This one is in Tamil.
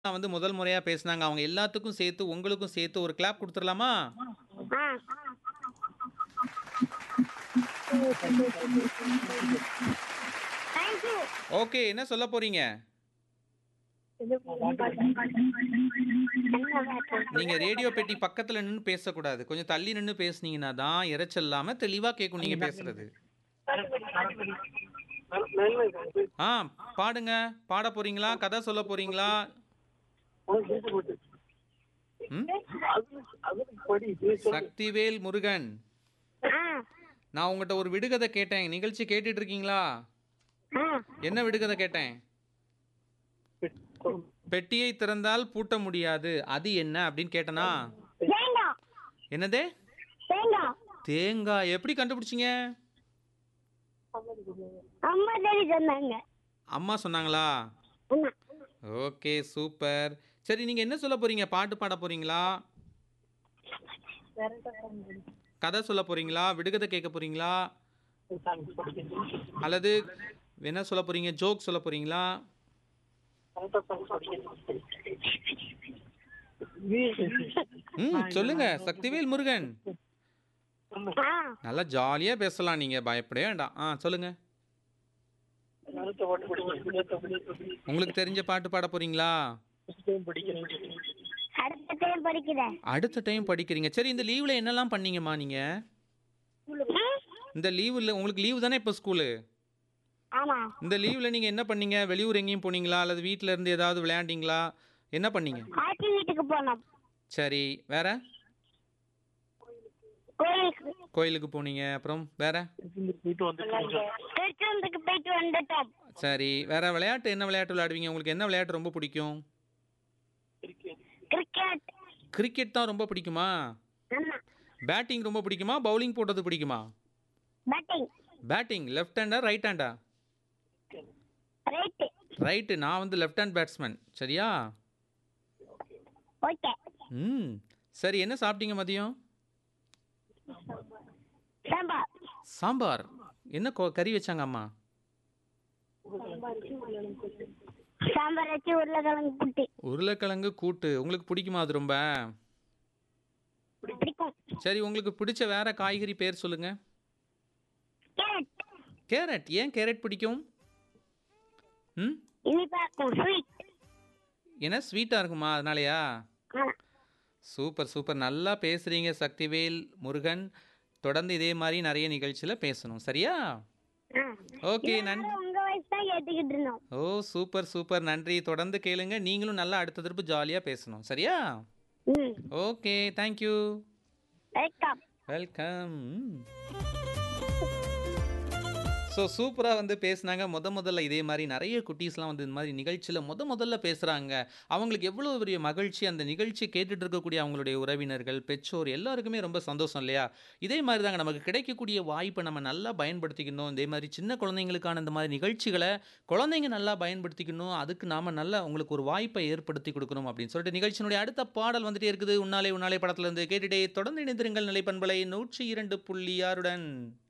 நான் வந்து முதல் முறையா பேசுனாங்க. அவங்க எல்லாத்துக்கும் சேர்த்து, உங்களுக்கும் சேர்த்து ஒரு clap குடுத்துறலாமா? Ah. Thank you. Okay. என்ன சொல்ல போறீங்க? என்ன நீங்க பாட்டு? ரேடியோ பெட்டி பக்கத்துல நின்னு பேசக்கூடாது. கொஞ்சம் தள்ளி நின்னு பேசுனீங்கன்னா தான் இரைச்சல் இல்லாம தெளிவா கேட்கும் நீங்க பேசுறது. ஆ பாடுங்க. பாட போறீங்களா? கதை சொல்ல போறீங்களா? ம்? சக்திவேல் முருகன். ஆ. நான் உங்கட்ட ஒரு விடுகதை கேட்டேன். நிகழ்ச்சி கேட்டுட்டு இருக்கீங்களா? ஆ. என்ன விடுகதை கேட்டேன்? பெட்டியை திறந்தால் பூட்ட முடியாது. அது என்ன அப்படின்னு கேட்டனா? தேங்காய். என்னது? தேங்காய். தேங்காய். எப்படி கண்டுபிடிச்சீங்க? அம்மா தேடி சொன்னாங்க. அம்மா சொன்னாங்களா? ஆமா. Okay super. சரி நீங்க என்ன சொல்ல போறீங்க? பாட்டு பாட போறீங்களா? கதை சொல்ல போறீங்களா? விடுகதை கேட்க போறீங்களா? அல்லது என்ன சொல்ல போறீங்க? ஜோக் சொல்ல போறீங்களா? சொல்லுங்க சக்திவேல் முருகன். ஆ. நல்லா ஜாலியா பேசலாம் நீங்க பயப்படவே வேண்டாம். சொல்லுங்க. உங்களுக்கு தெரிஞ்ச பாட்டு பாட போறீங்களா? அடுத்த டைம் படிக்கிறேன். அடுத்த டைம் படிக்கிறீங்க. சரி இந்த லீவ்ல என்னெல்லாம் பண்ணீங்கம்மா நீங்க? இந்த லீவுல உங்களுக்கு லீவு தானே இப்போ ஸ்கூலு? ஆமா. இந்த லீவ்ல நீங்க என்ன பண்ணீங்க? வெளியூர் எங்கேயும் போனீங்களா? அல்லது வீட்ல இருந்து ஏதாவது விளையாண்டீங்களா? என்ன பண்ணீங்க? பாட்டி வீட்டுக்கு போனோம். சரி வேற? கோயிலுக்கு. கோயிலுக்கு போனீங்க. அப்புறம் வேற? திருச்செந்தூருக்கு போயிட்டு வந்துட்டோம். சரி வேற விளையாட்டு என்ன விளையாட்டு விளையாடுவீங்க? உங்களுக்கு என்ன விளையாட்டு ரொம்ப பிடிக்கும்? கிரிக்கெட். கிரிக்கெட் தான் ரொம்ப பிடிக்குமா? ஆமா. பேட்டிங் ரொம்ப பிடிக்குமா? பவுலிங் போடுறது பிடிக்குமா? Batting. Batting left ஹேண்டா right ஹேண்டா? Right. Right. நான் வந்து லெஃப்ட் ஹேண்ட் பேட்ஸ்மேன். சரியா? ஓகே. சரி என்ன சாப்பிட்டீங்க மதியம்? சாம்பார். சாம்பார். என்ன கறி வச்சாங்க அம்மா? சாம்பார் வச்சு உருளைக்கிழங்கு புட்டு. உருளைக்கிழங்கு கூட்டு. உங்களுக்கு பிடிக்குமா அது ரொம்ப? பிடிக்கும். சரி உங்களுக்கு பிடிச்ச வேற காய்கறி பேர் சொல்லுங்க. கேரட். கேரட். ஏன் கேரட் பிடிக்கும்? ம் இனிப்பா இருக்கும். ஸ்வீட். ஏன்னா ஸ்வீட்டாக இருக்குமா அதனாலயா? ஆ. Super super. நல்லா பேசுகிறீங்க சக்திவேல் முருகன். தொடர்ந்து இதே மாதிரி நிறைய நிகழ்ச்சியில் பேசணும் சரியா? ஆ. ஓகே இவ்வளவு நேரம் உங்க வயசு தான் கேட்டுக்கிட்டு இருந்தோம். ஓ சூப்பர் சூப்பர். நன்றி. தொடர்ந்து கேளுங்க. நீங்களும் நல்லா அடுத்த திருப்பு ஜாலியாக பேசணும் சரியா? ம். Okay thank you. Welcome. Welcome. So சூப்பராக வந்து பேசுனாங்க. முதல்ல இதே மாதிரி நிறைய குட்டீஸ்லாம் வந்து இந்த மாதிரி நிகழ்ச்சியில் முதல்ல பேசுகிறாங்க. அவங்களுக்கு எவ்வளோ பெரிய மகிழ்ச்சி. அந்த நிகழ்ச்சி கேட்டுட்டு இருக்கக்கூடிய அவங்களுடைய உறவினர்கள், பெற்றோர் எல்லாருக்குமே ரொம்ப சந்தோஷம் இல்லையா? இதே மாதிரி தாங்க நமக்கு கிடைக்கக்கூடிய வாய்ப்பை நம்ம நல்லா பயன்படுத்திக்கணும். இதே மாதிரி சின்ன குழந்தைங்களுக்கான இந்த மாதிரி நிகழ்ச்சிகளை குழந்தைங்க நல்லா பயன்படுத்திக்கணும். அதுக்கு நாம் நல்லா உங்களுக்கு ஒரு வாய்ப்பை ஏற்படுத்தி கொடுக்கணும் அப்படின்னு சொல்லிட்டு நிகழ்ச்சியினுடைய அடுத்த பாடல் வந்துட்டே இருக்குது. உன்னாலே உன்னாலே படத்துலேருந்து கேட்டுட்டே தொடர்ந்து இணைந்திருங்கள். நிலைப்பண்பலை 102.6